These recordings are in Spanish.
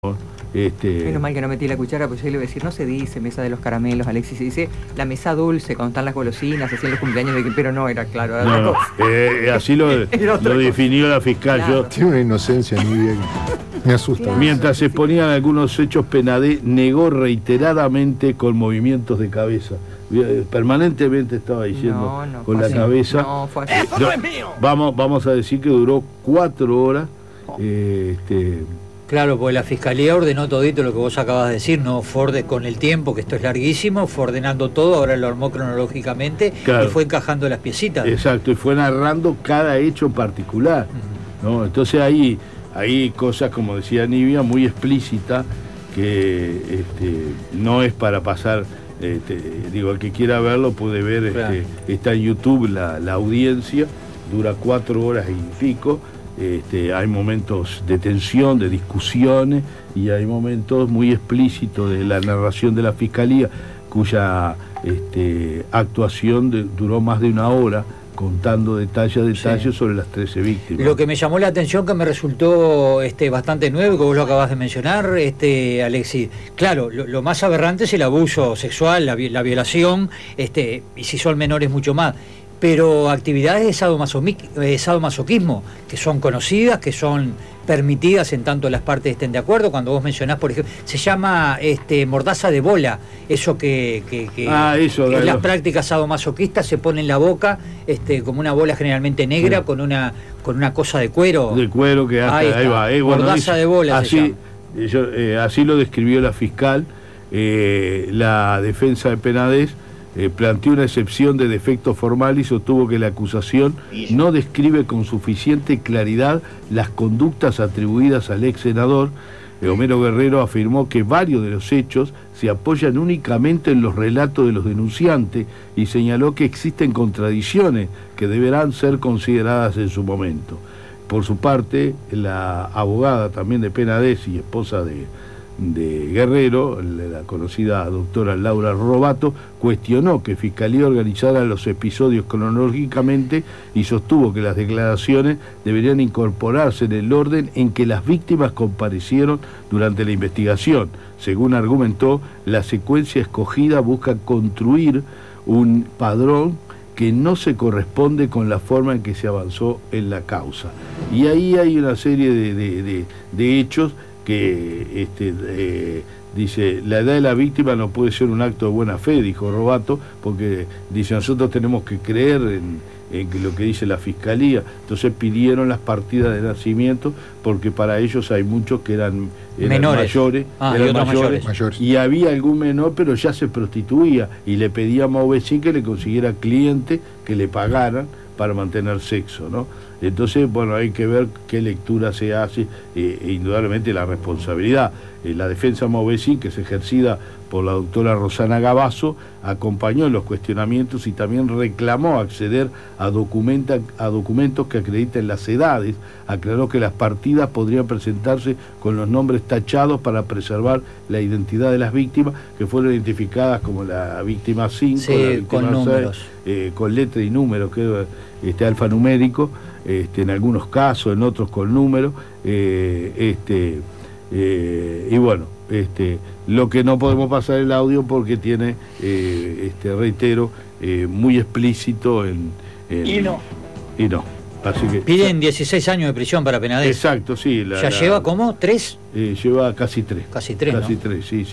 Menos mal que no metí la cuchara, pues yo le iba a decir, no se dice mesa de los caramelos, Alexis, se dice la mesa dulce, cuando están las golosinas, así en los cumpleaños, pero no era claro. Era No, así lo definió la fiscal. Claro. Yo, Tiene una inocencia muy bien. Me asusta. Claro. mientras se exponían algunos hechos, Penadé negó reiteradamente con movimientos de cabeza. Permanentemente estaba diciendo No, con fue la así. cabeza. No, fue así. ¡Eso no es mío! Vamos a decir que duró 4 horas. Claro, porque la Fiscalía ordenó todito lo que vos acabas de decir, no fue con el tiempo, que esto es larguísimo, fue ordenando todo, ahora lo armó cronológicamente Claro. y fue encajando las piecitas. Exacto, y fue narrando cada hecho en particular, ¿no? Entonces hay cosas, como decía Nivia, muy explícitas que no es para pasar. El que quiera verlo puede ver, Claro. está en YouTube la audiencia, dura 4 horas y pico. Hay momentos de tensión, de discusiones, y hay momentos muy explícitos de la narración de la Fiscalía, cuya actuación duró más de 1 hora, contando detalle a detalle sobre las 13 víctimas. Lo que me llamó la atención, que me resultó bastante nuevo, que vos lo acabas de mencionar, Alexis, claro, lo más aberrante es el abuso sexual, la violación, y si son menores mucho más. Pero actividades de sadomasoquismo, que son conocidas, que son permitidas en tanto las partes estén de acuerdo. Cuando vos mencionás, por ejemplo, se llama mordaza de bola, eso que eso, en las prácticas sadomasoquistas se pone en la boca como una bola generalmente negra, sí, con una cosa de cuero. De cuero que hace, ahí va. Mordaza de bola así, así lo describió la fiscal. La defensa de Penadés planteó una excepción de defecto formal y sostuvo que la acusación no describe con suficiente claridad las conductas atribuidas al ex senador. Homero Guerrero afirmó que varios de los hechos se apoyan únicamente en los relatos de los denunciantes y señaló que existen contradicciones que deberán ser consideradas en su momento. Por su parte, la abogada también de Penadés y esposa de Guerrero, la conocida doctora Laura Robato, cuestionó que Fiscalía organizara los episodios cronológicamente y sostuvo que las declaraciones deberían incorporarse en el orden en que las víctimas comparecieron durante la investigación. Según argumentó, la secuencia escogida busca construir un padrón que no se corresponde con la forma en que se avanzó en la causa. Y ahí hay una serie de hechos que dice, la edad de la víctima no puede ser un acto de buena fe, dijo Robato, porque dice, nosotros tenemos que creer en lo que dice la Fiscalía. Entonces pidieron las partidas de nacimiento, porque para ellos hay muchos que eran menores, mayores. Y había algún menor, pero ya se prostituía, y le pedíamos a Ovechín que le consiguiera clientes que le pagaran para mantener sexo, ¿no? Entonces, bueno, hay que ver qué lectura se hace, indudablemente la responsabilidad. La defensa Movesín, que es ejercida por la doctora Rosana Gabazo, acompañó en los cuestionamientos y también reclamó acceder a documentos que acrediten las edades. Aclaró que las partidas podrían presentarse con los nombres tachados para preservar la identidad de las víctimas, que fueron identificadas como la víctima 5, sí, la víctima con 6, números. Con letra y número, que alfanumérico, en algunos casos, en otros con número, y bueno, lo que no podemos pasar el audio porque tiene, reitero, muy explícito Y no. Así que Piden 16 años de prisión para Penadés. exacto, sí. ¿Ya lleva cómo? ¿3? Lleva casi 3. Casi 3, Casi ¿no? 3, sí.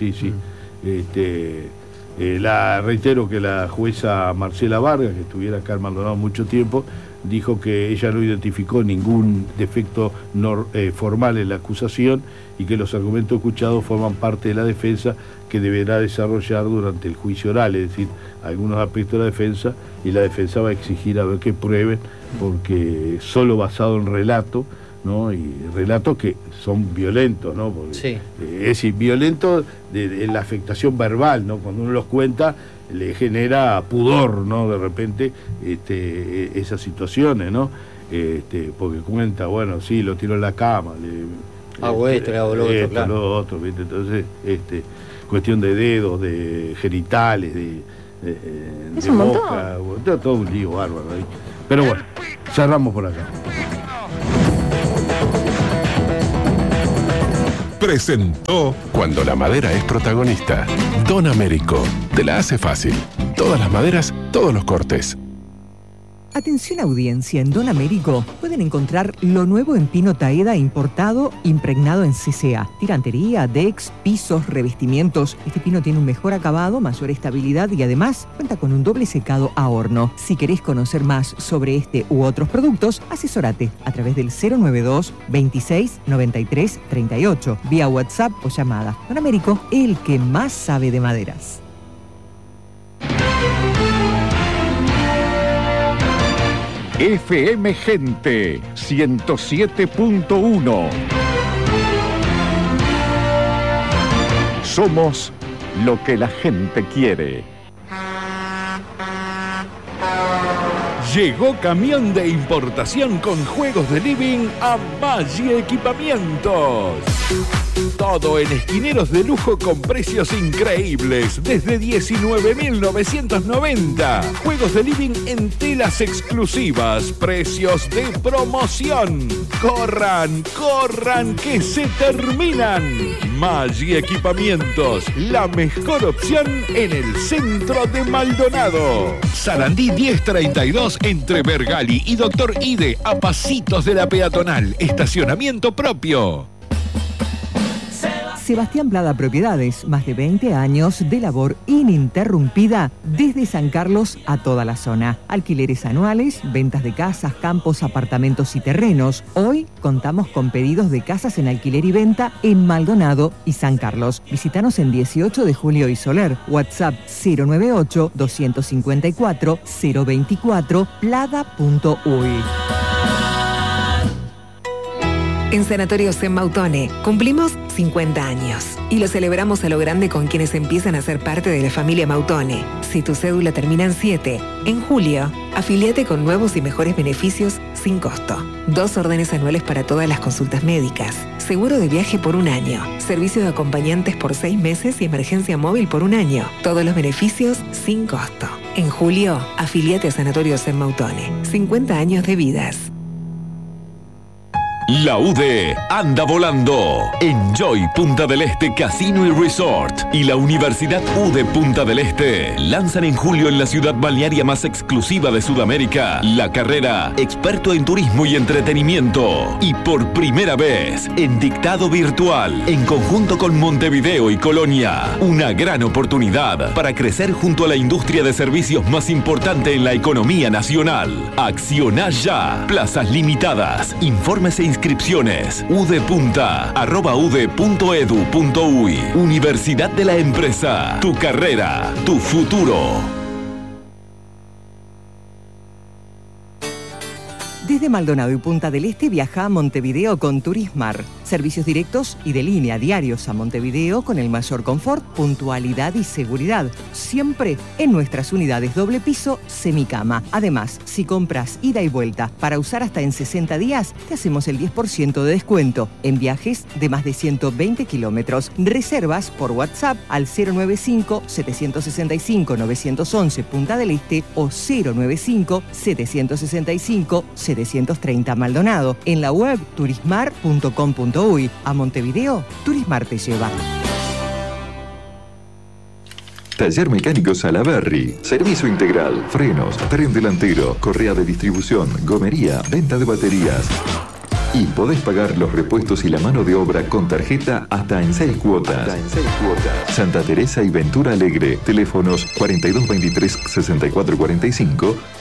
Reitero que la jueza Marcela Vargas, que estuviera acá en Maldonado mucho tiempo, dijo que ella no identificó ningún defecto formal en la acusación y que los argumentos escuchados forman parte de la defensa que deberá desarrollar durante el juicio oral, es decir, algunos aspectos de la defensa, y la defensa va a exigir a ver que prueben, porque solo basado en relato, ¿no? Y relatos que son violentos, ¿no? Porque, Sí. es decir, violentos de la afectación verbal, ¿no? Cuando uno los cuenta le genera pudor, ¿no? De repente esas situaciones, ¿no? Porque cuenta, bueno, sí, lo tiró en la cama, Hago esto, le hago lo otro, claro. lo otro, ¿viste? Entonces, cuestión de dedos, de genitales, Es de un montón. boca, todo un lío bárbaro ahí. Pero bueno, cerramos por acá. presentó Cuando la madera es protagonista. Don Américo, te la hace fácil. Todas las maderas, todos los cortes. Atención audiencia, en Don Américo pueden encontrar lo nuevo en pino taeda importado, impregnado en CCA. Tirantería, decks, pisos, revestimientos. Este pino tiene un mejor acabado, mayor estabilidad y además cuenta con un doble secado a horno. Si querés conocer más sobre este u otros productos, asesórate a través del 092 26 93 38, vía WhatsApp o llamada. Don Américo, el que más sabe de maderas. FM Gente 107.1. Somos lo que la gente quiere. Llegó camión de importación con juegos de living a Maggi Equipamientos. Todo en esquineros de lujo con precios increíbles, desde 19.990. Juegos de living en telas exclusivas, precios de promoción. ¡Corran, corran, que se terminan! Maggi Equipamientos, la mejor opción en el centro de Maldonado. Sarandí 1032 entre Bergali y Doctor Ide, a pasitos de la peatonal. Estacionamiento propio. Sebastián Plada Propiedades, más de 20 años de labor ininterrumpida desde San Carlos a toda la zona. Alquileres anuales, ventas de casas, campos, apartamentos y terrenos. Hoy contamos con pedidos de casas en alquiler y venta en Maldonado y San Carlos. Visítanos en 18 de Julio y Soler. WhatsApp 098 254 024 plada.uy. En Sanatorio Zen Mautone cumplimos 50 años y lo celebramos a lo grande con quienes empiezan a ser parte de la familia Mautone. Si tu cédula termina en 7, en julio, afíliate con nuevos y mejores beneficios sin costo. 2 órdenes anuales para todas las consultas médicas, seguro de viaje por 1 año, servicio de acompañantes por 6 meses y emergencia móvil por 1 año. Todos los beneficios sin costo. En julio, afíliate a Sanatorio Zen Mautone. 50 años de vidas. La UDE anda volando. Enjoy Punta del Este Casino y Resort y la Universidad UDE Punta del Este lanzan en julio en la ciudad balnearia más exclusiva de Sudamérica la carrera Experto en Turismo y Entretenimiento. Y por primera vez en dictado virtual, en conjunto con Montevideo y Colonia. Una gran oportunidad para crecer junto a la industria de servicios más importante en la economía nacional. Acciona ya. Plazas limitadas. Informes e inscripciones udepunta@ude.edu.uy. Universidad de la Empresa. Tu carrera, tu futuro. Desde Maldonado y Punta del Este viaja a Montevideo con Turismar. Servicios directos y de línea diarios a Montevideo con el mayor confort, puntualidad y seguridad. Siempre en nuestras unidades doble piso, semicama. Además, si compras ida y vuelta para usar hasta en 60 días, te hacemos el 10% de descuento en viajes de más de 120 kilómetros. Reservas por WhatsApp al 095-765-911 Punta del Este o 095-765-730 Maldonado. En la web turismar.com.uy. A Montevideo, Turismar te lleva. Taller Mecánico Salaberry. Servicio integral, frenos, tren delantero, correa de distribución, gomería, venta de baterías. Y podés pagar los repuestos y la mano de obra con tarjeta hasta en 6 cuotas. Santa Teresa y Ventura Alegre. Teléfonos 4223-6445 y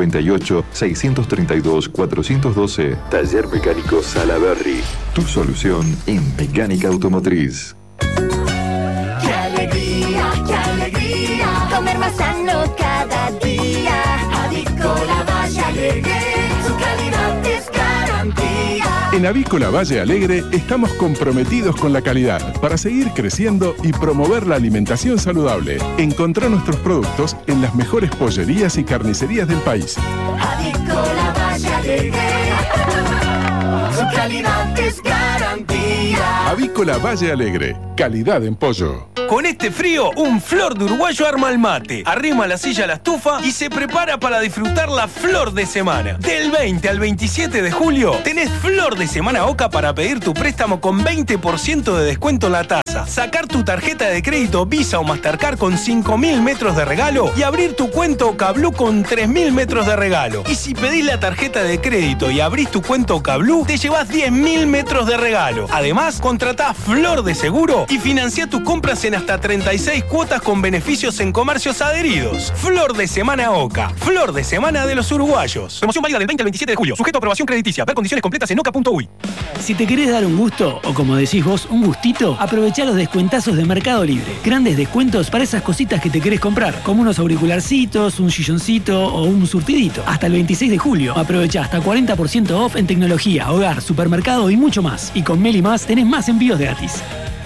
098-632-412. Taller Mecánico Salaberry. Tu solución en mecánica automotriz. ¡Qué alegría, qué alegría! Comer más sano cada día. Avícola Valle Alegre, su calidad es garantía. En Avícola Valle Alegre estamos comprometidos con la calidad para seguir creciendo y promover la alimentación saludable. Encontrá nuestros productos en las mejores pollerías y carnicerías del país. Avícola Valle Alegre, su calidad es garantía. Avícola Valle Alegre, calidad en pollo. Con este frío, un Flor de Uruguayo arma el mate, arrima la silla a la estufa y se prepara para disfrutar la Flor de Semana. Del 20 al 27 de julio, tenés Flor de Semana Oca para pedir tu préstamo con 20% de descuento en la tasa, sacar tu tarjeta de crédito Visa o Mastercard con 5.000 metros de regalo y abrir tu cuenta OcaBlue con 3.000 metros de regalo. Y si pedís la tarjeta de crédito y abrís tu cuenta OcaBlue, te llevas 10.000 metros de regalo. Además, contratá Flor de Seguro y financia tus compras en hasta 36 cuotas con beneficios en comercios adheridos. Flor de Semana Oca. Flor de Semana de los uruguayos. Promoción válida del 20 al 27 de julio. Sujeto a aprobación crediticia. Ver condiciones completas en oca.uy. Si te querés dar un gusto, o como decís vos, un gustito, aprovechá los descuentazos de Mercado Libre. Grandes descuentos para esas cositas que te querés comprar, como unos auricularcitos, un silloncito o un surtidito. Hasta el 26 de julio. Aprovechá hasta 40% off en tecnología, hogar, supermercado y mucho más. Y con Meli Más tenés más envíos gratis.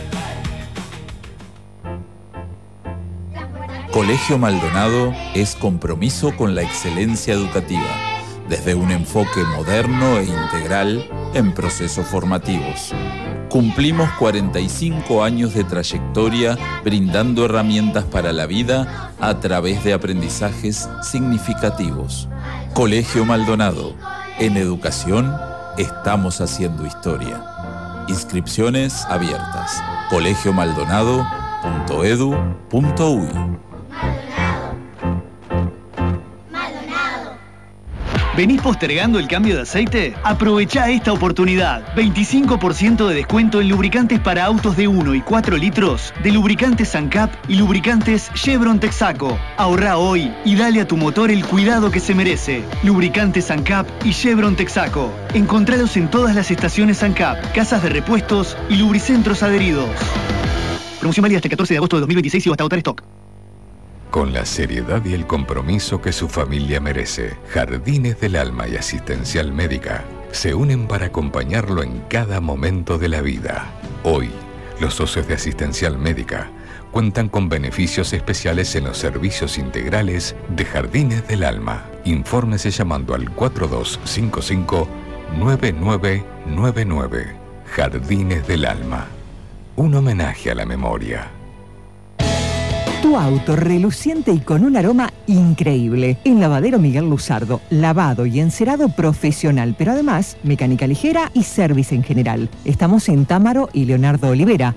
Colegio Maldonado es compromiso con la excelencia educativa, desde un enfoque moderno e integral en procesos formativos. Cumplimos 45 años de trayectoria brindando herramientas para la vida a través de aprendizajes significativos. Colegio Maldonado. En educación estamos haciendo historia. Inscripciones abiertas. colegiomaldonado.edu.uy. ¿Venís postergando el cambio de aceite? Aprovechá esta oportunidad. 25% de descuento en lubricantes para autos de 1 y 4 litros de lubricantes Sancap y lubricantes Chevron Texaco. Ahorrá hoy y dale a tu motor el cuidado que se merece. Lubricantes Sancap y Chevron Texaco. Encontralos en todas las estaciones Sancap, casas de repuestos y lubricentros adheridos. Promoción válida hasta el 14 de agosto de 2026 y hasta agotar stock. Con la seriedad y el compromiso que su familia merece, Jardines del Alma y Asistencial Médica se unen para acompañarlo en cada momento de la vida. Hoy, los socios de Asistencial Médica cuentan con beneficios especiales en los servicios integrales de Jardines del Alma. Infórmese llamando al 4255-9999. Jardines del Alma. Un homenaje a la memoria. Tu auto reluciente y con un aroma increíble. En Lavadero Miguel Luzardo, lavado y encerado profesional, pero además mecánica ligera y service en general. Estamos en Támaro y Leonardo Olivera,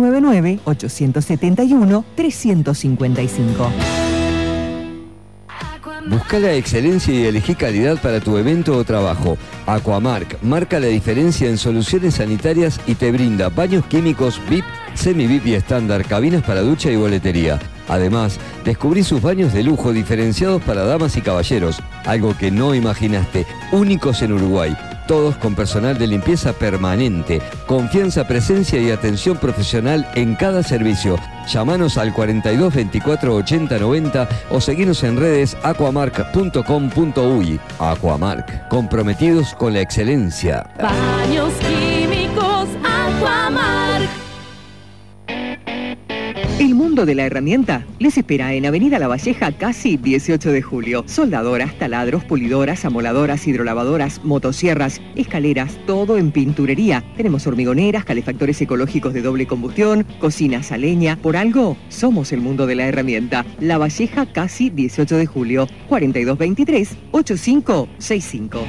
099-871-355. Busca la excelencia y elegí calidad para tu evento o trabajo. Aquamark marca la diferencia en soluciones sanitarias y te brinda baños químicos VIP, semi-VIP y estándar, cabinas para ducha y boletería. Además, descubrí sus baños de lujo diferenciados para damas y caballeros, algo que no imaginaste, únicos en Uruguay. Todos con personal de limpieza permanente, confianza, presencia y atención profesional en cada servicio. Llámanos al 42 24 80 90 o seguinos en redes aquamark.com.uy. Aquamark, comprometidos con la excelencia. Baños químicos Aquamark. El mundo de la herramienta les espera en Avenida La Valleja, casi 18 de julio. Soldadoras, taladros, pulidoras, amoladoras, hidrolavadoras, motosierras, escaleras, todo en pinturería. Tenemos hormigoneras, calefactores ecológicos de doble combustión, cocinas a leña. Por algo, somos el mundo de la herramienta. La Valleja, casi 18 de julio. 4223-8565.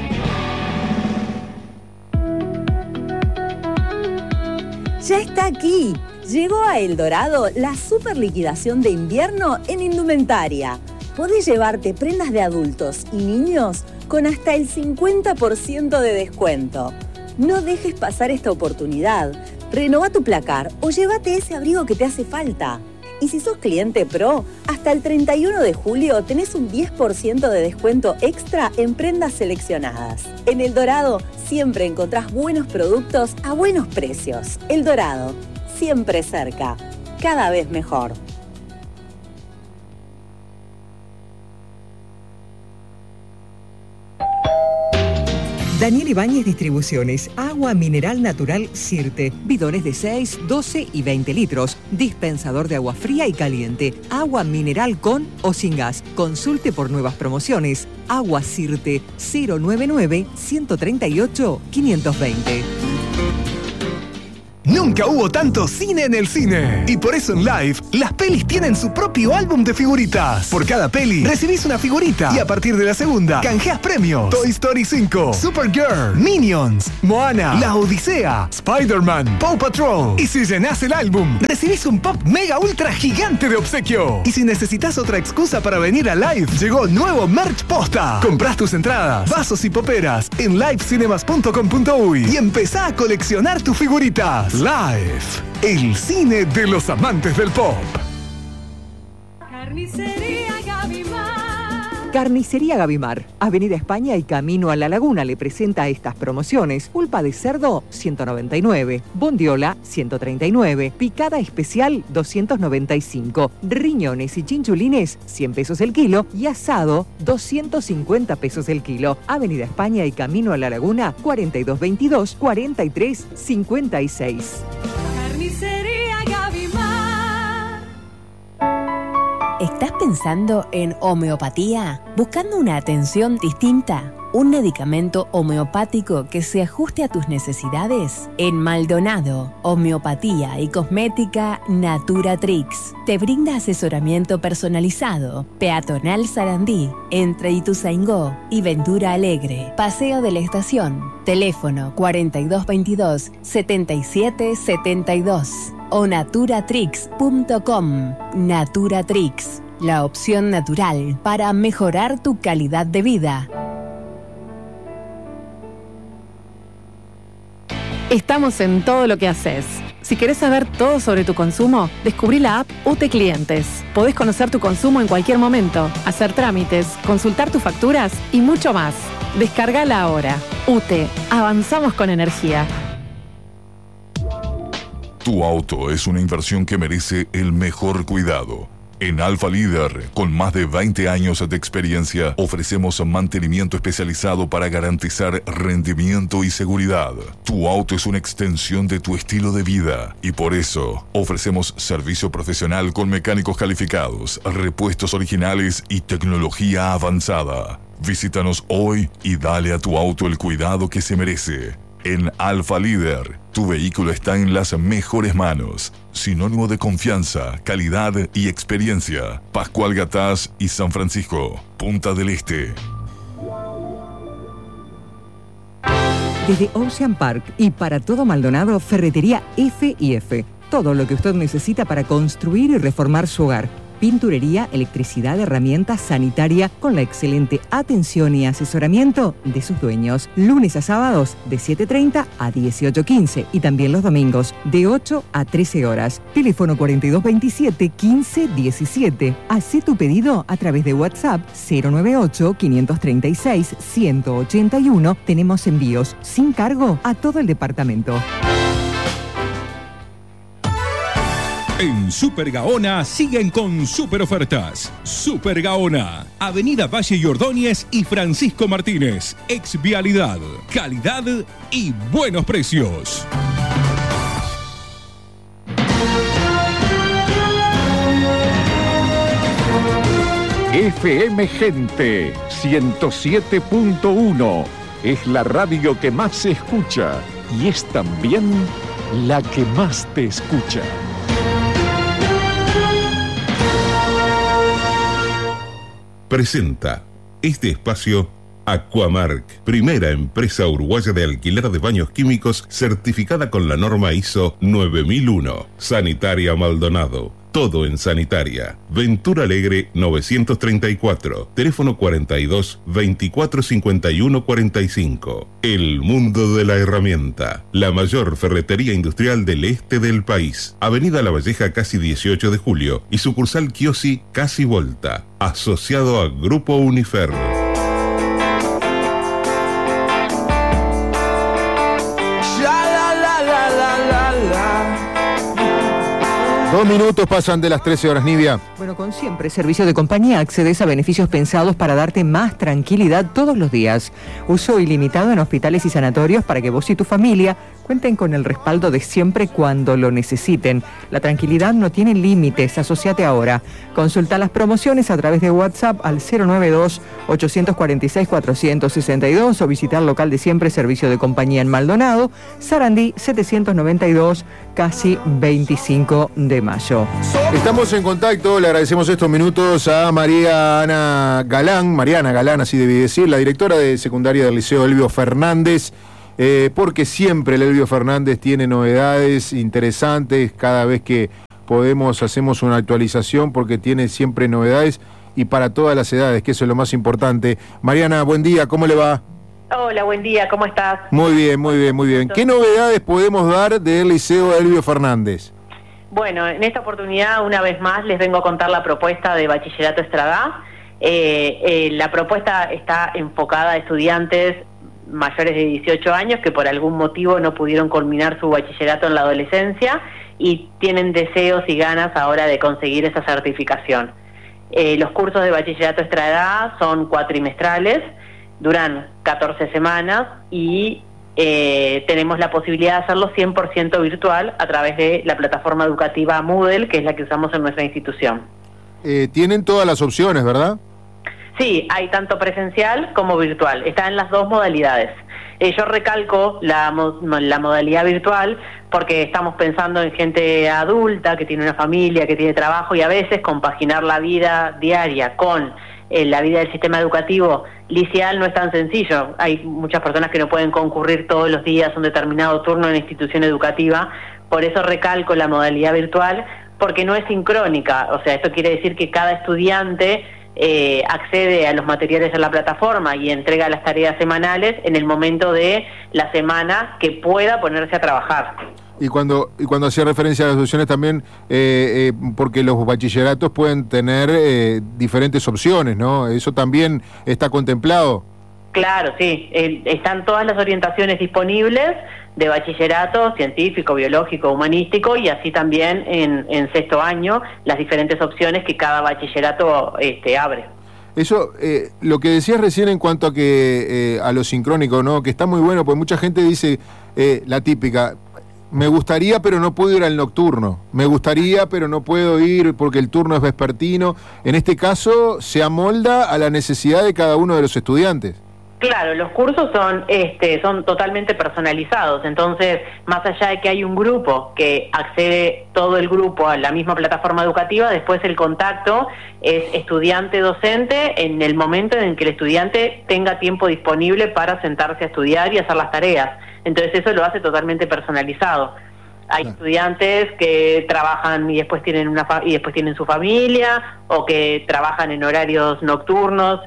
Ya está aquí. Llegó a El Dorado la super liquidación de invierno en indumentaria. Podés llevarte prendas de adultos y niños con hasta el 50% de descuento. No dejes pasar esta oportunidad. Renová tu placar o llévate ese abrigo que te hace falta. Y si sos cliente Pro, hasta el 31 de julio tenés un 10% de descuento extra en prendas seleccionadas. En El Dorado siempre encontrás buenos productos a buenos precios. El Dorado, siempre cerca, cada vez mejor. Daniel Ibáñez Distribuciones, agua mineral natural Sirte, bidones de 6, 12 y 20 litros, dispensador de agua fría y caliente, agua mineral con o sin gas. Consulte por nuevas promociones. Agua Sirte, 099-138-520. Nunca hubo tanto cine en el cine. Y por eso en Live, las pelis tienen su propio álbum de figuritas. Por cada peli, recibís una figurita. Y a partir de la segunda, canjeas premios. Toy Story 5, Supergirl, Minions, Moana, La Odisea, Spider-Man, Paw Patrol. Y si llenás el álbum, recibís un pop mega ultra gigante de obsequio. Y si necesitas otra excusa para venir a Live, llegó nuevo merch posta. Comprás tus entradas, vasos y poperas en livecinemas.com.uy y empezá a coleccionar tus figuritas. Live, el cine de los amantes del pop. Carnicería Gavimar. Carnicería Gavimar, Avenida España y Camino a la Laguna le presenta estas promociones. Pulpa de cerdo, 199. Bondiola, 139. Picada especial, 295. Riñones y chinchulines, 100 pesos el kilo. Y asado, 250 pesos el kilo. Avenida España y Camino a la Laguna, 4222-4356. Carnicería Gavimar. ¿Estás pensando en homeopatía? ¿Buscando una atención distinta? ¿Un medicamento homeopático que se ajuste a tus necesidades? En Maldonado, Homeopatía y Cosmética Naturatrix te brinda asesoramiento personalizado. Peatonal Sarandí, entre Ituzaingó y Ventura Alegre. Paseo de la Estación. Teléfono 4222-7772 o naturatrix.com. Naturatrix, la opción natural para mejorar tu calidad de vida. Estamos en todo lo que haces. Si querés saber todo sobre tu consumo, descubrí la app UTE Clientes. Podés conocer tu consumo en cualquier momento, hacer trámites, consultar tus facturas y mucho más. Descárgala ahora. UTE, avanzamos con energía. Tu auto es una inversión que merece el mejor cuidado. En Alfa Líder, con más de 20 años de experiencia, ofrecemos mantenimiento especializado para garantizar rendimiento y seguridad. Tu auto es una extensión de tu estilo de vida y por eso ofrecemos servicio profesional con mecánicos calificados, repuestos originales y tecnología avanzada. Visítanos hoy y dale a tu auto el cuidado que se merece. En Alfa Líder, tu vehículo está en las mejores manos. Sinónimo de confianza, calidad y experiencia. Pascual Gatás y San Francisco, Punta del Este. Desde Ocean Park y para todo Maldonado, Ferretería F&F. Todo lo que usted necesita para construir y reformar su hogar. Pinturería, electricidad, herramientas, sanitaria, con la excelente atención y asesoramiento de sus dueños. Lunes a sábados de 7:30 a 18:15 y también los domingos de 8 a 13 horas. Teléfono 4227-1517. Hacé tu pedido a través de WhatsApp 098-536-181. Tenemos envíos sin cargo a todo el departamento. En Super Gaona siguen con super ofertas. Super Gaona, Avenida Valle y Ordóñez y Francisco Martínez. Exvialidad, calidad y buenos precios. FM Gente 107.1 es la radio que más se escucha y es también la que más te escucha. Presenta este espacio Aquamark, primera empresa uruguaya de alquiler de baños químicos certificada con la norma ISO 9001. Sanitaria Maldonado, todo en sanitaria. Ventura Alegre 934, teléfono 42 24 51 45. El mundo de la herramienta, la mayor ferretería industrial del este del país. Avenida La Valleja casi 18 de julio y sucursal Kiosi casi Volta, asociado a Grupo Unifer. 2 minutos pasan de las 13 horas, Nivia. Bueno, con Siempre Servicio de Compañía accedes a beneficios pensados para darte más tranquilidad todos los días. Uso ilimitado en hospitales y sanatorios para que vos y tu familia cuenten con el respaldo de Siempre cuando lo necesiten. La tranquilidad no tiene límites, asociate ahora. Consulta las promociones a través de WhatsApp al 092-846-462 o visitar local de Siempre Servicio de Compañía en Maldonado, Sarandí 792, casi 25 de mayo. Estamos en contacto, le agradecemos estos minutos a Mariana Galán, así debí decir, la directora de secundaria del Liceo Elbio Fernández, porque siempre el Elbio Fernández tiene novedades interesantes, cada vez que podemos hacemos una actualización porque tiene siempre novedades y para todas las edades, que eso es lo más importante. Mariana, buen día, ¿cómo le va? Hola, buen día, ¿cómo estás? Muy bien, muy bien, muy bien. ¿Qué novedades podemos dar del Liceo Elbio Fernández? Bueno, en esta oportunidad, una vez más, les vengo a contar la propuesta de Bachillerato Estradá. La propuesta está enfocada a estudiantes mayores de 18 años que por algún motivo no pudieron culminar su bachillerato en la adolescencia y tienen deseos y ganas ahora de conseguir esa certificación. Los cursos de Bachillerato Estradá son cuatrimestrales, duran 14 semanas y tenemos la posibilidad de hacerlo 100% virtual a través de la plataforma educativa Moodle, que es la que usamos en nuestra institución. Tienen todas las opciones, ¿verdad? Sí, hay tanto presencial como virtual, está en las dos modalidades. Yo recalco la modalidad virtual porque estamos pensando en gente adulta que tiene una familia, que tiene trabajo y a veces compaginar la vida diaria con la vida del sistema educativo liceal no es tan sencillo. Hay muchas personas que no pueden concurrir todos los días a un determinado turno en la institución educativa, por eso recalco la modalidad virtual porque no es sincrónica, o sea, esto quiere decir que cada estudiante accede a los materiales en la plataforma y entrega las tareas semanales en el momento de la semana que pueda ponerse a trabajar. Y cuando hacía referencia a las opciones también, porque los bachilleratos pueden tener diferentes opciones, ¿no? Eso también está contemplado. Claro, sí. Están todas las orientaciones disponibles de bachillerato científico, biológico, humanístico y así también en sexto año las diferentes opciones que cada bachillerato abre. Eso, lo que decías recién en cuanto a que a lo sincrónico, ¿no? Que está muy bueno, porque mucha gente dice la típica, me gustaría pero no puedo ir al nocturno, me gustaría pero no puedo ir porque el turno es vespertino. En este caso se amolda a la necesidad de cada uno de los estudiantes. Claro, los cursos son totalmente personalizados, entonces más allá de que hay un grupo que accede todo el grupo a la misma plataforma educativa, después el contacto es estudiante-docente en el momento en que el estudiante tenga tiempo disponible para sentarse a estudiar y hacer las tareas, entonces eso lo hace totalmente personalizado. Hay estudiantes que trabajan y después tienen su familia, o que trabajan en horarios nocturnos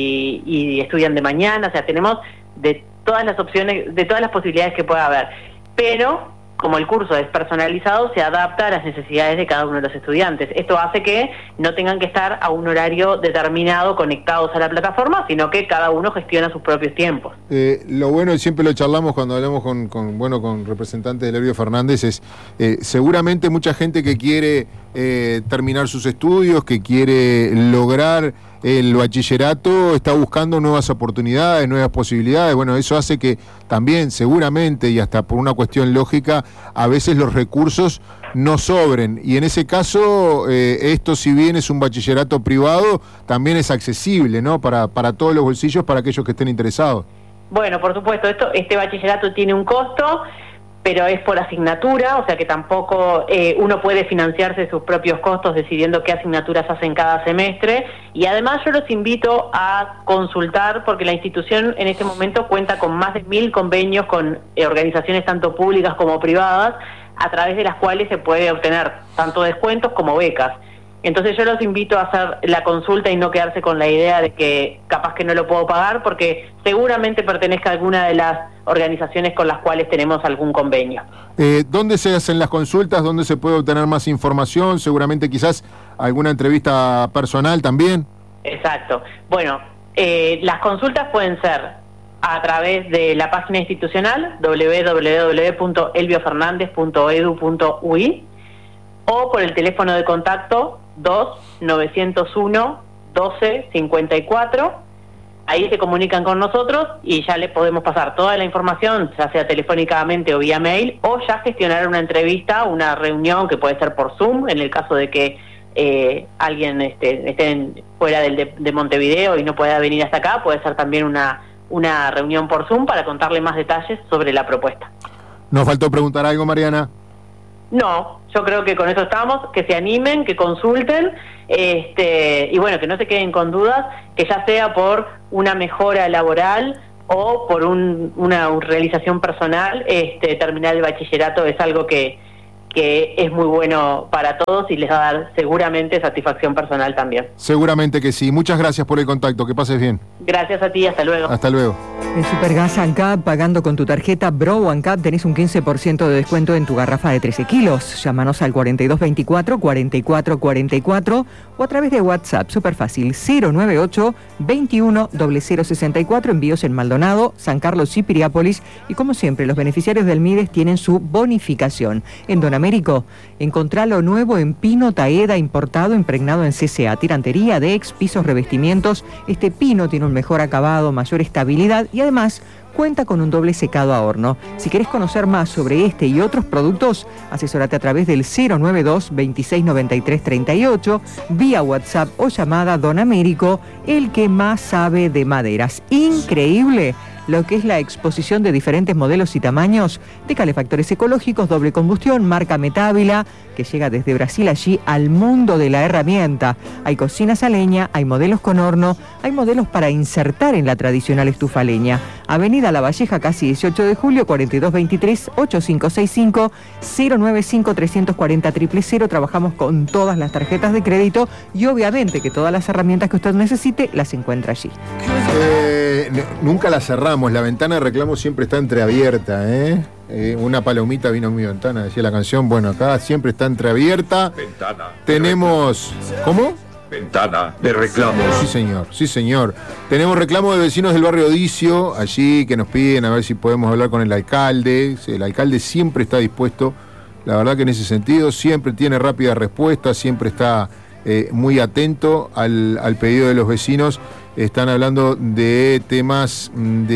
y estudian de mañana, o sea, tenemos de todas las opciones, de todas las posibilidades que pueda haber. Pero como el curso es personalizado, se adapta a las necesidades de cada uno de los estudiantes. Esto hace que no tengan que estar a un horario determinado conectados a la plataforma, sino que cada uno gestiona sus propios tiempos. Lo bueno, y siempre lo charlamos cuando hablamos con representantes del Elbio Fernández, es seguramente mucha gente que quiere terminar sus estudios, que quiere lograr el bachillerato, está buscando nuevas oportunidades, nuevas posibilidades. Bueno, eso hace que también seguramente, y hasta por una cuestión lógica, a veces los recursos no sobren. Y en ese caso, esto, si bien es un bachillerato privado, también es accesible, ¿no? Para todos los bolsillos, para aquellos que estén interesados. Bueno, por supuesto, este bachillerato tiene un costo, pero es por asignatura, o sea que tampoco uno puede financiarse sus propios costos decidiendo qué asignaturas hacen cada semestre, y además yo los invito a consultar porque la institución en este momento cuenta con más de 1000 convenios con organizaciones tanto públicas como privadas, a través de las cuales se puede obtener tanto descuentos como becas. Entonces yo los invito a hacer la consulta y no quedarse con la idea de que capaz que no lo puedo pagar, porque seguramente pertenezca a alguna de las organizaciones con las cuales tenemos algún convenio. ¿Dónde se hacen las consultas? ¿Dónde se puede obtener más información? Seguramente quizás alguna entrevista personal también. Exacto. Bueno, las consultas pueden ser a través de la página institucional www.elbiofernandez.edu.ui, o por el teléfono de contacto 2-901-1254. Ahí se comunican con nosotros y ya les podemos pasar toda la información, ya sea telefónicamente o vía mail, o ya gestionar una entrevista, una reunión que puede ser por Zoom, en el caso de que alguien esté fuera de Montevideo y no pueda venir hasta acá, puede ser también una reunión por Zoom para contarle más detalles sobre la propuesta. ¿Nos faltó preguntar algo, Mariana? No, yo creo que con eso estamos, que se animen, que consulten, y bueno, que no se queden con dudas, que ya sea por una mejora laboral o por una realización personal, terminar el bachillerato es algo que es muy bueno para todos y les va a dar seguramente satisfacción personal también. Seguramente que sí. Muchas gracias por el contacto, que pases bien. Gracias a ti, hasta luego. Hasta luego. En Supergas ANCAP, pagando con tu tarjeta Bro ANCAP, tenés un 15% de descuento en tu garrafa de 13 kilos. Llámanos al 4224-4444 o a través de WhatsApp, súper fácil, 098-21-0064, envíos en Maldonado, San Carlos y Piriápolis. Y como siempre, los beneficiarios del MIDES tienen su bonificación. En Don Américo, encontrá lo nuevo en pino Taeda importado, impregnado en CCA, tirantería, Dex, pisos, revestimientos. Este pino tiene un mejor acabado, mayor estabilidad y además cuenta con un doble secado a horno. Si querés conocer más sobre este y otros productos, asesórate a través del 092-2693-38, vía WhatsApp o llamada Don Américo, el que más sabe de maderas. Increíble lo que es la exposición de diferentes modelos y tamaños de calefactores ecológicos, doble combustión, marca Metávila, que llega desde Brasil allí al mundo de la herramienta. Hay cocinas a leña, hay modelos con horno, hay modelos para insertar en la tradicional estufa a leña. Avenida La Valleja, casi 18 de julio, 4223-8565, 095-340-000. Trabajamos con todas las tarjetas de crédito y obviamente que todas las herramientas que usted necesite las encuentra allí. Nunca la cerramos, la ventana de reclamo siempre está entreabierta, una palomita vino en mi ventana, decía la canción. Bueno, acá siempre está entreabierta. Ventana. Tenemos... ¿Cómo? Ventana de reclamos. Sí, señor, sí, señor. Tenemos reclamos de vecinos del barrio Odicio, allí, que nos piden a ver si podemos hablar con el alcalde. El alcalde siempre está dispuesto, la verdad que en ese sentido, siempre tiene rápida respuesta, siempre está muy atento al pedido de los vecinos. Están hablando de temas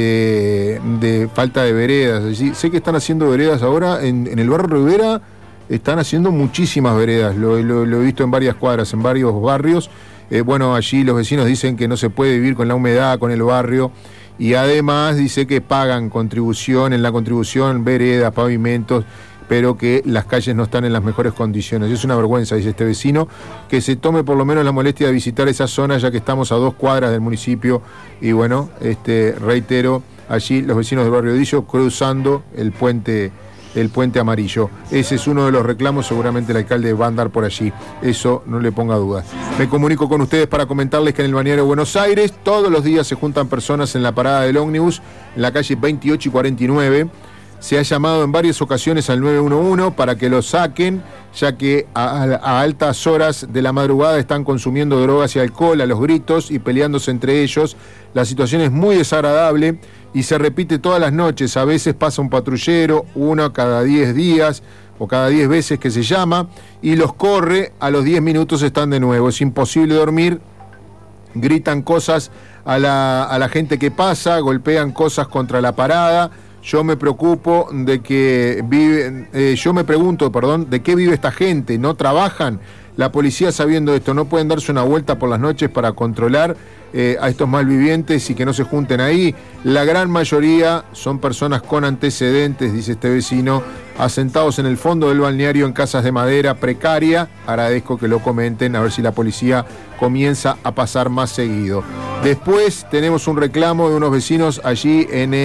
de falta de veredas. Allí, sé que están haciendo veredas ahora en el barrio Rivera. Están haciendo muchísimas veredas, lo he visto en varias cuadras, en varios barrios. Bueno, allí los vecinos dicen que no se puede vivir con la humedad, con el barrio, y además dice que pagan contribución, en la contribución, veredas, pavimentos, pero que las calles no están en las mejores condiciones. Es una vergüenza, dice este vecino, que se tome por lo menos la molestia de visitar esa zona, ya que estamos a 2 cuadras del municipio. Y bueno, reitero, allí los vecinos del barrio Odicio cruzando el puente amarillo. Ese es uno de los reclamos, seguramente el alcalde va a andar por allí, eso no le ponga dudas. Me comunico con ustedes para comentarles que en el balneario de Buenos Aires todos los días se juntan personas en la parada del ómnibus, en la calle 28 y 49. Se ha llamado en varias ocasiones al 911 para que lo saquen, ya que a altas horas de la madrugada están consumiendo drogas y alcohol a los gritos y peleándose entre ellos. La situación es muy desagradable y se repite todas las noches. A veces pasa un patrullero, uno cada 10 días o cada 10 veces que se llama, y los corre, a los 10 minutos están de nuevo. Es imposible dormir, gritan cosas a la gente que pasa, golpean cosas contra la parada. Yo me preocupo de que yo me pregunto, ¿de qué vive esta gente? ¿No trabajan? La policía, sabiendo esto, no pueden darse una vuelta por las noches para controlar a estos malvivientes y que no se junten ahí. La gran mayoría son personas con antecedentes, dice este vecino, asentados en el fondo del balneario en casas de madera precaria. Agradezco que lo comenten, a ver si la policía comienza a pasar más seguido. Después tenemos un reclamo de unos vecinos allí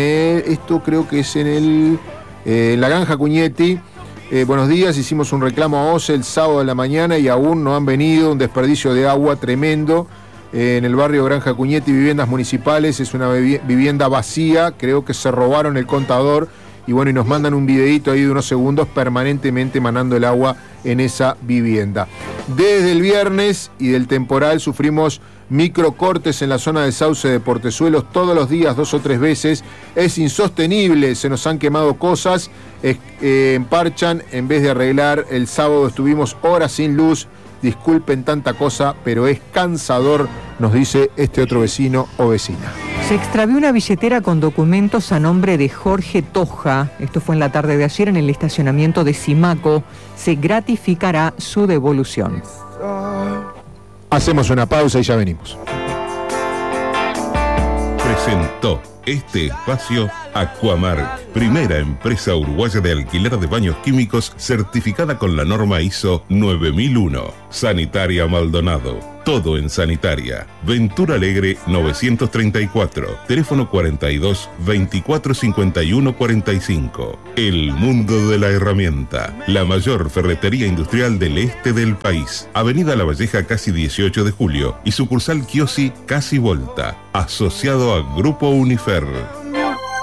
esto creo que es en la Granja Cuñetti. Buenos días, hicimos un reclamo a OCE el sábado de la mañana y aún no han venido. Un desperdicio de agua tremendo en el barrio Granja Cuñetti, viviendas municipales. Es una vivienda vacía, creo que se robaron el contador. Y bueno, y nos mandan un videíto ahí de unos segundos permanentemente manando el agua en esa vivienda. Desde el viernes y del temporal sufrimos microcortes en la zona del Sauce de Portezuelos todos los días, 2 o 3 veces. Es insostenible, se nos han quemado cosas, emparchan en vez de arreglar. El sábado estuvimos horas sin luz. Disculpen tanta cosa, pero es cansador, nos dice este otro vecino o vecina. Se extravió una billetera con documentos a nombre de Jorge Toja. Esto fue en la tarde de ayer en el estacionamiento de Simaco. Se gratificará su devolución. Hacemos una pausa y ya venimos. Presentó este espacio Aquamark, primera empresa uruguaya de alquiler de baños químicos certificada con la norma ISO 9001. Sanitaria Maldonado, todo en sanitaria. Ventura Alegre 934, teléfono 42 24 51 45. El mundo de la herramienta, la mayor ferretería industrial del este del país. Avenida La Valleja casi 18 de julio y sucursal Chiosi casi Volta, asociado a Grupo Unifer.